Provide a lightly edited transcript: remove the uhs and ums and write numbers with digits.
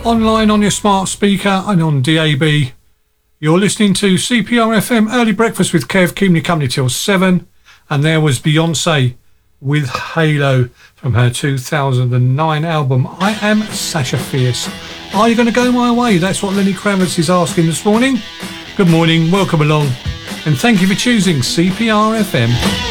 online on your smart speaker and on DAB. You're listening to CPR FM Early Breakfast with Kev, keeping you company till 7. And there was Beyonce with Halo from her 2009 album, I Am Sasha Fierce. Are you going to go my way? That's what Lenny Kravitz is asking this morning. Good morning, welcome along, and thank you for choosing CPR FM.